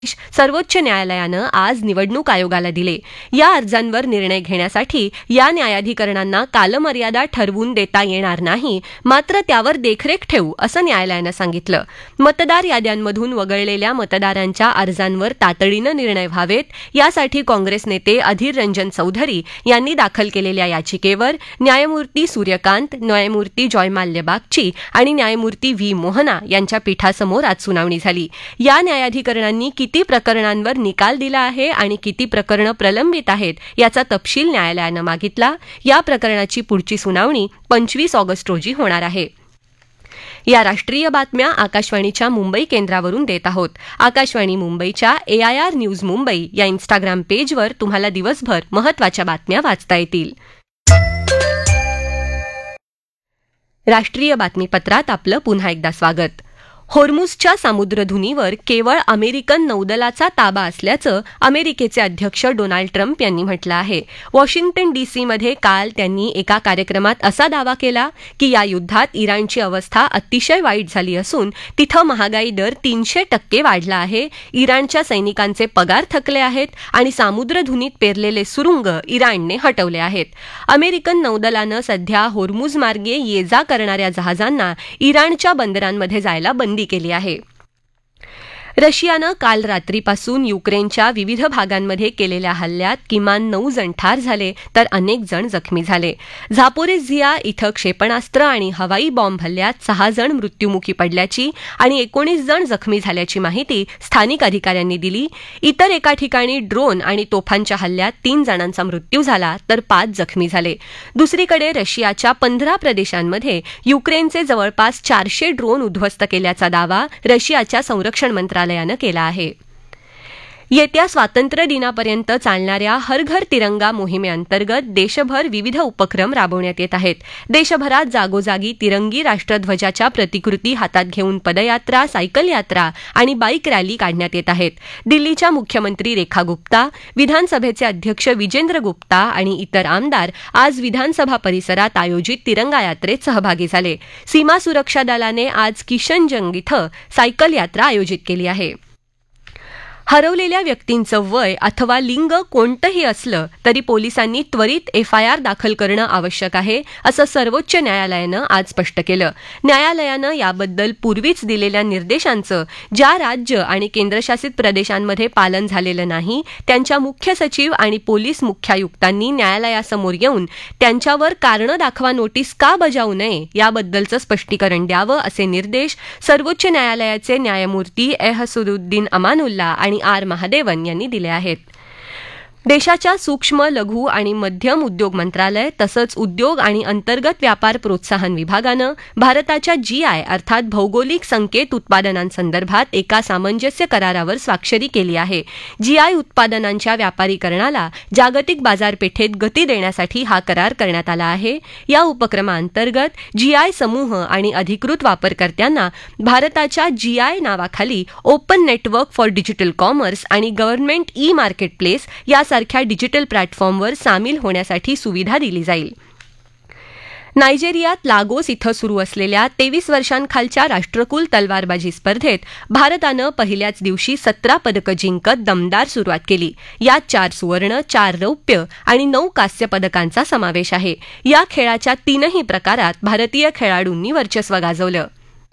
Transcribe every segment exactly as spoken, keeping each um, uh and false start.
सर्वोच्च न्यायालयानं आज निवडणूक आयोगाला दिले. या अर्जांवर निर्णय घेण्यासाठी या न्यायाधिकरणांना कालमर्यादा ठरवून देता येणार नाही, मात्र त्यावर देखरेख ठेवू असं न्यायालयानं सांगितलं. मतदार याद्यांमधून वगळलेल्या मतदारांच्या अर्जांवर तातडीनं निर्णय व्हावेत यासाठी काँग्रेस नेते अधीर रंजन चौधरी यांनी दाखल केलेल्या याचिकेवर न्यायमूर्ती सूर्यकांत, न्यायमूर्ती जॉयमाल्य बागची आणि न्यायमूर्ती व्ही मोहना यांच्या पीठासमोर आज सुनावणी झाली. या न्यायाधिकरणांनी किती प्रकरणांवर निकाल दिला आहे आणि किती प्रकरणं प्रलंबित आहेत याचा तपशील न्यायालयानं मागितला. या प्रकरणाची पुढची सुनावणी पंचवीस ऑगस्ट रोजी होणार आहे. या राष्ट्रीय बातम्या आकाशवाणीच्या मुंबई केंद्रावरून देत आहोत. आकाशवाणी मुंबईच्या एआयआर न्यूज मुंबई या इन्स्टाग्राम पेजवर तुम्हाला दिवसभर महत्त्वाच्या बातम्या वाचता येतील. राष्ट्रीय बातमीपत्रात आपलं पुन्हा एकदा स्वागत. होर्मुझच्या सामुद्रधुनीवर केवळ अमेरिकन नौदलाचा ताबा असल्याचं अमेरिकेचे अध्यक्ष डोनाल्ड ट्रम्प यांनी म्हटलं आहे. वॉशिंग्टन डीसीमध्ये काल त्यांनी एका कार्यक्रमात असा दावा केला की या युद्धात इराणची अवस्था अतिशय वाईट झाली असून तिथं महागाई दर तीनशे टक्के वाढला आहे. इराणच्या सैनिकांचे पगार थकले आहेत आणि सामुद्रधुनीत पेरलेले सुरुंग इराणने हटवले आहेत. अमेरिकन नौदलानं सध्या होर्मुझ मार्गे ये जा करणाऱ्या जहाजांना इराणच्या बंदरांमध्ये जायला बंदी केली आहे. रशियानं काल रात्रीपासून युक्रेनच्या विविध भागांमध्ये केलेल्या हल्ल्यात किमान नऊ जण ठार झाले तर अनेक जण जखमी झाले. झापोरिझिया इथं क्षेपणास्त्र आणि हवाई बॉम्ब हल्ल्यात सहा जण मृत्युमुखी पडल्याची आणि एकोणीस जण जखमी झाल्याची माहिती स्थानिक अधिकाऱ्यांनी दिली. इतर एका ठिकाणी ड्रोन आणि तोफांच्या हल्ल्यात तीन जणांचा मृत्यू झाला तर पाच जखमी झाले. दुसरीकडे रशियाच्या पंधरा प्रदेशांमध्ये युक्रेनचे जवळपास चारशे ड्रोन उद्ध्वस्त केल्याचा दावा रशियाच्या संरक्षण मंत्रालयानं केला आहे. येत्या स्वातंत्र्य दिनापर्यंत चालणाऱ्या हर घर तिरंगा मोहिमेअंतर्गत देशभर विविध उपक्रम राबवण्यात येत आहेत. देशभरात जागोजागी तिरंगी राष्ट्रध्वजाच्या प्रतिकृती हातात घेऊन पदयात्रा, सायकल यात्रा आणि बाईक रॅली काढण्यात येत आहेत. दिल्लीच्या मुख्यमंत्री रेखा गुप्ता, विधानसभेचे अध्यक्ष विजेंद्र गुप्ता आणि इतर आमदार आज विधानसभा परिसरात आयोजित तिरंगा यात्रेत सहभागी झाले. सीमा सुरक्षा दलाने आज किशनजंग इथं सायकल यात्रा आयोजित केली आहे. हरवलेल्या व्यक्तींचं वय अथवा लिंग कोणतंही असलं तरी पोलिसांनी त्वरित एफआयआर दाखल करणं आवश्यक आहे असं सर्वोच्च न्यायालयानं आज स्पष्ट केलं. न्यायालयानं याबद्दल पूर्वीच दिलेल्या निर्देशांचं ज्या राज्य आणि केंद्रशासित प्रदेशांमध्ये पालन झालेलं नाही त्यांच्या मुख्य सचिव आणि पोलीस मुख्यायुक्तांनी न्यायालयासमोर येऊन त्यांच्यावर कारणं दाखवा नोटीस का बजावू नये याबद्दलचं स्पष्टीकरण द्यावं असे निर्देश सर्वोच्च न्यायालयाचे न्यायमूर्ती एहसुद्दीन अमानुल्ला आणि आर महादेवन यांनी दिले आहेत. देशाच्या सूक्ष्म, लघु आणि मध्यम उद्योग मंत्रालय तसंच उद्योग आणि अंतर्गत व्यापार प्रोत्साहन विभागानं भारताच्या जीआय अर्थात भौगोलिक संकेत उत्पादनांसंदर्भात एका सामंजस्य करारावर स्वाक्षरी केली आहे. जीआय उत्पादनांच्या व्यापारीकरणाला जागतिक बाजारपेठेत गती देण्यासाठी हा करार करण्यात आला आहे. या उपक्रमाअंतर्गत जीआय समूह आणि अधिकृत वापरकर्त्यांना भारताच्या जीआय नावाखाली open network for digital commerce आणि गव्हर्नमेंट ई मार्केट प्लेस या सारख्या डिजिटल प्लॅटफॉर्मवर सामील होण्यासाठी सुविधा दिली जाईल. नायजेरियात लागोस इथं सुरू असलेल्या तेवीस वर्षांखालच्या राष्ट्रकुल तलवारबाजी स्पर्धेत भारतानं पहिल्याच दिवशी सतरा पदकं जिंकत दमदार सुरुवात केली. यात चार सुवर्ण, चार रौप्य आणि नऊ कांस्य पदकांचा समावेश आहे. या खेळाच्या तीनही प्रकारात भारतीय खेळाडूंनी वर्चस्व गाजवलं.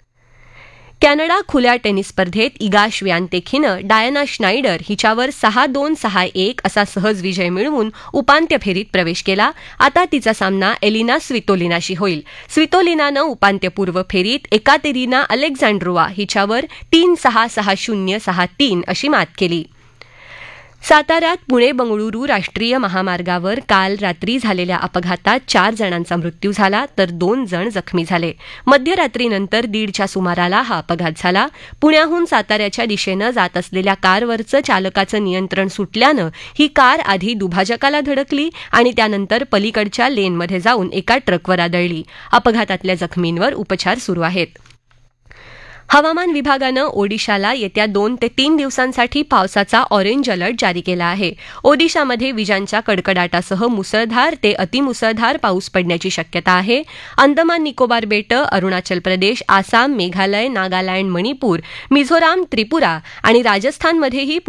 कॅनडा खुल्या टेनिस स्पर्धेत इगा श्वियातेक हिनं डायना श्नाईडर हिच्यावर सहा दोन सहा एक असा सहज विजय मिळवून उपांत्य फेरीत प्रवेश केला. आता तिचा सामना एलिना स्वितोलिनाशी होईल. स्वितोलिनानं उपांत्यपूर्व फेरीत एकातेरिना अलेक्झांड्रोवा हिच्यावर तीन सहा सहा शून्य सहा तीन अशी मात केली. साताऱ्यात पुणे बंगळुरू राष्ट्रीय महामार्गावर काल रात्री झालेल्या अपघातात चार जणांचा मृत्यू झाला तर दोन जण जखमी झाले. मध्यरात्रीनंतर दीडच्या सुमाराला हा अपघात झाला. पुण्याहून साताऱ्याच्या दिशेनं जात असलेल्या कारवरचं चालकाचं नियंत्रण सुटल्यानं ही कार आधी दुभाजकाला धडकली आणि त्यानंतर पलीकडच्या लेनमध्ये जाऊन एका ट्रकवर आदळली. अपघातातल्या जखमींवर उपचार सुरू आहेत. हवामान विभागानं ओडिशाला येत्या दोन ते तीन दिवसांसाठी पावसाचा ऑरेंज अलर्ट जारी केला आहे. ओदिशामध्ये विजांच्या कडकडाटासह मुसळधार ते अतिमुसळधार पाऊस पडण्याची शक्यता आहे. अंदमान निकोबार बेटं, अरुणाचल प्रदेश, आसाम, मेघालय, नागालँड, मणिपूर, मिझोराम, त्रिपुरा आणि राजस्थानमध्येही